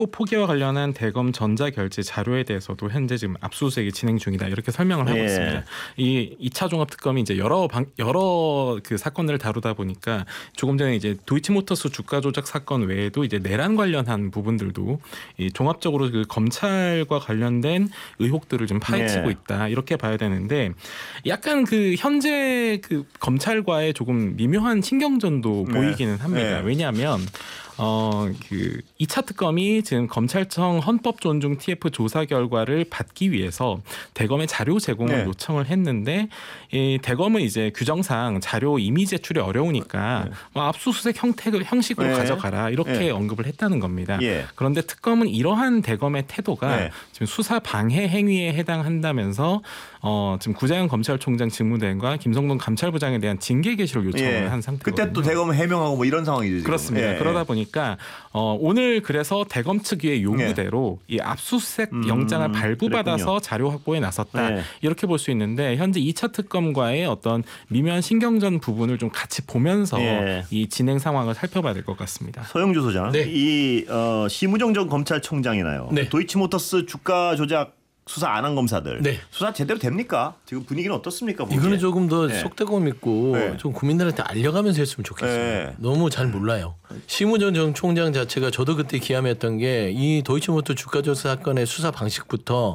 포기와 관련한 대검 전자결제 자료에 대해서도 현재 지금 압수수색이 진행 중이다 이렇게 설명을 하고 있습니다. 이 2차 종합특검이 이제 여러 그 사건을 다루다 보니까 조금 전에 이제 도이치모터스 주가 조작 사건 외에도 이제 내란 관련한 부분들도 이 종합적으로 그 검찰과 관련된 의혹들을 좀 파헤치고 있다 이렇게 봐야 되는데 약간 그 현재 그 검찰과의 조금 미묘한 신경전도 보이기는 합니다. 왜냐하면 그 2차 특검이 지금 검찰청 헌법 존중 TF 조사 결과를 받기 위해서 대검에 자료 제공을 요청을 했는데 이 대검은 이제 규정상 자료 이미 제출이 어려우니까 압수수색 형식으로 가져가라 이렇게 언급을 했다는 겁니다. 그런데 특검은 이러한 대검의 태도가 지금 수사 방해 행위에 해당한다면서 지금 구자영 검찰총장 직무대행과 김성동 감찰부장에 대한 징계 개시를 요청을 한 상태거든요. 그때 또 대검은 해명하고 뭐 이런 상황이죠. 지금. 그렇습니다. 그러다 보니까 오늘 그래서 대검 측의 요구대로 이 압수수색 영장을 발부받아서 그랬군요. 자료 확보에 나섰다. 이렇게 볼 수 있는데 현재 2차 특검과의 어떤 미묘한 신경전 부분을 좀 같이 보면서 이 진행 상황을 살펴봐야 될 것 같습니다. 서영주 소장, 이 심우정 전 검찰총장이나요. 도이치모터스 주가 조작 수사 안 한 검사들 수사 제대로 됩니까? 지금 분위기는 어떻습니까? 보기에? 이거는 조금 더 속되고 믿고 좀 국민들한테 알려가면서 했으면 좋겠어요. 너무 잘 몰라요. 심우정 전 총장 자체가 저도 그때 기함했던 게 이 도이치모터 주가 조작 사건의 수사 방식부터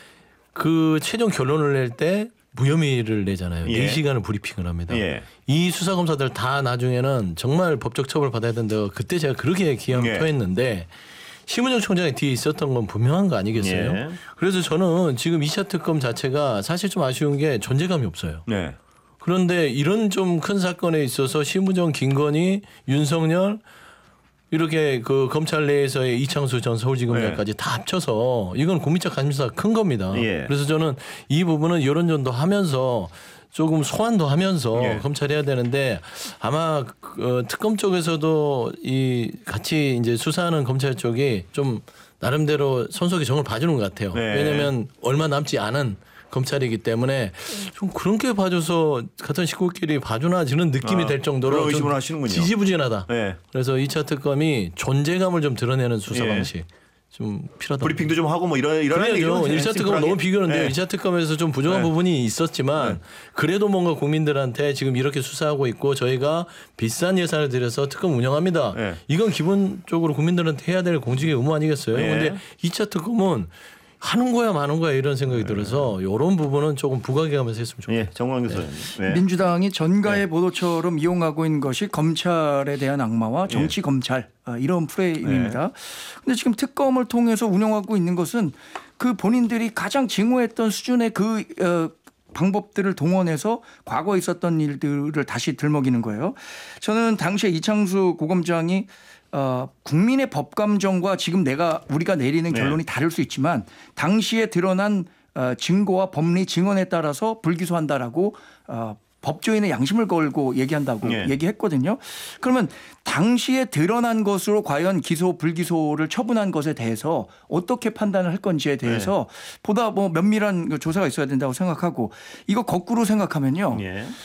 그 최종 결론을 낼 때 무혐의를 내잖아요. 4시간을 브리핑을 합니다. 이 수사검사들 다 나중에는 정말 법적 처벌 받아야 된다고 그때 제가 그렇게 기함을 토했는데 심우정 총장이 뒤에 있었던 건 분명한 거 아니겠어요? 그래서 저는 지금 2차 특검 자체가 사실 좀 아쉬운 게 존재감이 없어요. 그런데 이런 좀 큰 사건에 있어서 심우정, 김건희, 윤석열 이렇게 그 검찰 내에서의 이창수 전 서울지검장까지 다 합쳐서 이건 국민적 관심사가 큰 겁니다. 그래서 저는 이 부분은 여론전도 하면서 조금 소환도 하면서 검찰해야 되는데 아마 특검 쪽에서도 이 같이 이제 수사하는 검찰 쪽이 좀 나름대로 손석희 정을 봐주는 것 같아요. 왜냐하면 얼마 남지 않은 검찰이기 때문에 좀 그렇게 봐줘서 같은 식구끼리 봐주나 저는 느낌이 될 정도로 좀 지지부진하다. 그래서 2차 특검이 존재감을 좀 드러내는 수사 방식. 좀 필요하다. 브리핑도 좀 하고 뭐 이런 얘기죠. 1차 특검은 너무 비교는데요. 2차 특검에서 좀 부족한 부분이 있었지만 그래도 뭔가 국민들한테 지금 이렇게 수사하고 있고 저희가 비싼 예산을 들여서 특검 운영합니다. 이건 기본적으로 국민들한테 해야 될 공직의 의무 아니겠어요. 그런데 2차 특검은 하는 거야 마는 거야 이런 생각이 들어서 이런 부분은 조금 부각해가면서 했으면 좋겠어요. 정광훈 교수님. 민주당이 전가의 보도처럼 이용하고 있는 것이 검찰에 대한 악마와 정치 검찰 이런 프레임입니다. 그런데 지금 특검을 통해서 운영하고 있는 것은 그 본인들이 가장 징후했던 수준의 그 방법들을 동원해서 과거에 있었던 일들을 다시 들먹이는 거예요. 저는 당시에 이창수 고검장이 국민의 법감정과 지금 우리가 내리는 결론이 다를 수 있지만 당시에 드러난 증거와 법리 증언에 따라서 불기소한다라고 법조인의 양심을 걸고 얘기한다고 얘기했거든요. 그러면 당시에 드러난 것으로 과연 기소 불기소를 처분한 것에 대해서 어떻게 판단을 할 건지에 대해서 보다 뭐 면밀한 조사가 있어야 된다고 생각하고 이거 거꾸로 생각하면요.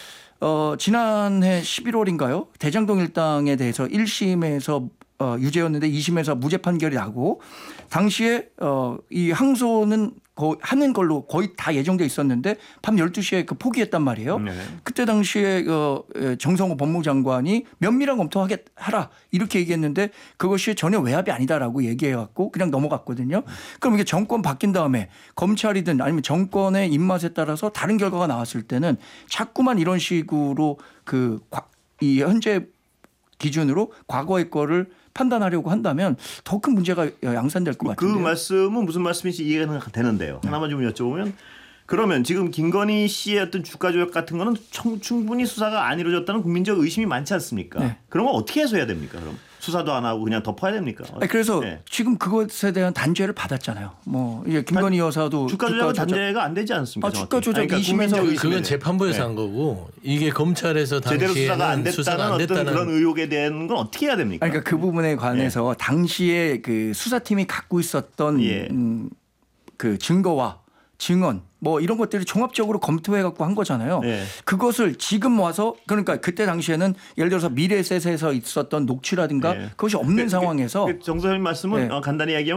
지난해 11월인가요? 대장동 일당에 대해서 1심에서 유죄였는데 2심에서 무죄 판결이 나고 당시에 이 항소는 하는 걸로 거의 다 예정돼 있었는데 밤 12시에 포기했단 말이에요. 그때 당시에 정성호 법무장관이 면밀한 검토하라 이렇게 얘기했는데 그것이 전혀 외압이 아니다라고 얘기해갖고 그냥 넘어갔거든요. 그럼 이게 정권 바뀐 다음에 검찰이든 아니면 정권의 입맛에 따라서 다른 결과가 나왔을 때는 자꾸만 이런 식으로 이 현재 기준으로 과거의 거를 판단하려고 한다면 더 큰 문제가 양산될 것 같은데요. 그 말씀은 무슨 말씀인지 이해가 되는데요. 하나만 좀 여쭤보면 그러면 지금 김건희 씨의 어떤 주가 조작 같은 거는 충분히 수사가 안 이루어졌다는 국민적 의심이 많지 않습니까? 그런 건 어떻게 해소해야 됩니까? 그럼 수사도 안 하고 그냥 덮어야 됩니까? 그래서 지금 그것에 대한 단죄를 받았잖아요. 뭐 이제 김건희 여사도 주가 조작은 단죄가 안 되지 않습니까? 주가 조작 2심에서 그건 재판부에서 한 거고 이게 검찰에서 제대로 당시에는 수사가 안 됐다는 그런 의혹에 대한 건 어떻게 해야 됩니까? 그러니까 그 부분에 관해서 당시에 그 수사팀이 갖고 있었던 그 증거와 증언 뭐 이런 것들을 종합적으로 검토해 갖고 한 거잖아요. 네. 그것을 지금 와서 그러니까 그때 당시에는 예를 들어서 미래셋에서 있었던 녹취라든가 네. 그것이 없는 상황에서 정 소장님 말씀은 네. 간단히 이야기하면